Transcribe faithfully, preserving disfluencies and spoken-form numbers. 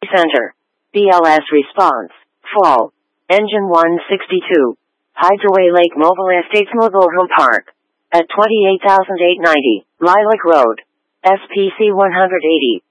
Center. B L S response. Fall. Engine one sixty-two. Hideaway Lake Mobile Estates Mobile Home Park. At twenty-eight thousand eight hundred ninety, Lilac Road. S P C one eighty.